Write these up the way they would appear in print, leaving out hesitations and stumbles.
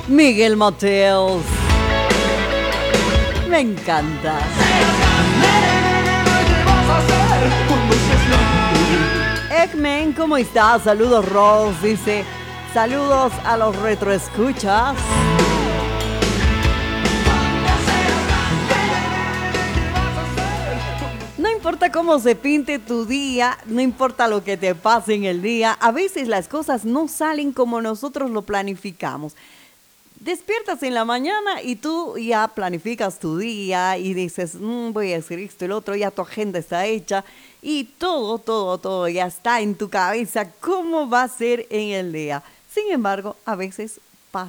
Miguel Mateos. Me encanta. Eggman, ¿cómo estás? Saludos, Ross. Dice, saludos a los retroescuchas. No importa cómo se pinte tu día, no importa lo que te pase en el día, a veces las cosas no salen como nosotros lo planificamos. Despiertas en la mañana y tú ya planificas tu día y dices, voy a hacer esto y lo otro, ya tu agenda está hecha y todo ya está en tu cabeza, cómo va a ser en el día. Sin embargo, a veces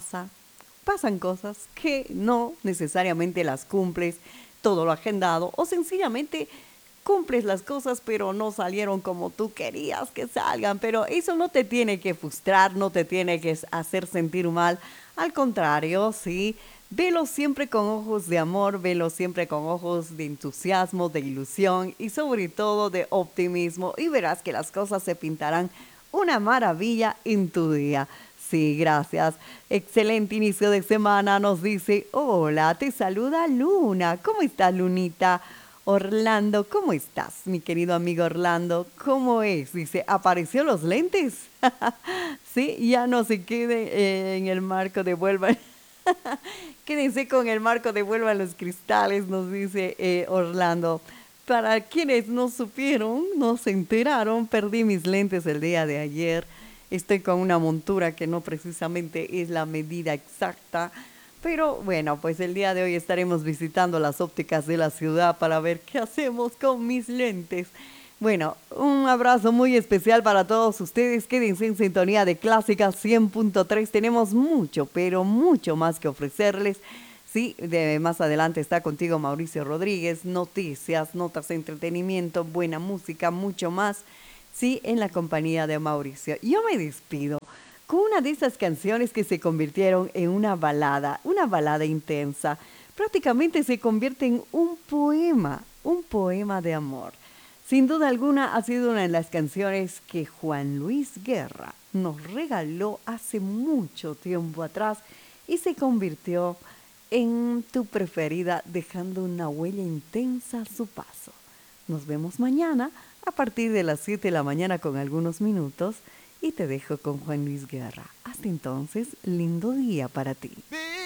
pasan cosas que no necesariamente las cumples, todo lo agendado o sencillamente cumples las cosas pero no salieron como tú querías que salgan, pero eso no te tiene que frustrar, no te tiene que hacer sentir mal, al contrario, sí, velo siempre con ojos de amor, velo siempre con ojos de entusiasmo, de ilusión y sobre todo de optimismo y verás que las cosas se pintarán una maravilla en tu día. Sí, gracias. Excelente inicio de semana, nos dice, hola, te saluda Luna. ¿Cómo estás, Lunita? Orlando, ¿cómo estás, mi querido amigo Orlando? ¿Cómo es? Dice, ¿apareció los lentes? Sí, ya no se quede en el marco, devuelvan. Quédense con el marco, devuelvan los cristales, nos dice Orlando. Para quienes no supieron, no se enteraron, perdí mis lentes el día de ayer. Estoy con una montura que no precisamente es la medida exacta. Pero bueno, pues el día de hoy estaremos visitando las ópticas de la ciudad para ver qué hacemos con mis lentes. Bueno, un abrazo muy especial para todos ustedes. Quédense en sintonía de Clásica 100.3. Tenemos mucho, pero mucho más que ofrecerles. Sí, más adelante está contigo Mauricio Rodríguez. Noticias, notas de entretenimiento, buena música, mucho más. Sí, en la compañía de Mauricio. Yo me despido con una de esas canciones que se convirtieron en una balada intensa. Prácticamente se convierte en un poema de amor. Sin duda alguna ha sido una de las canciones que Juan Luis Guerra nos regaló hace mucho tiempo atrás y se convirtió en tu preferida, dejando una huella intensa a su paso. Nos vemos mañana a partir de las 7 de la mañana con algunos minutos y te dejo con Juan Luis Guerra. Hasta entonces, lindo día para ti.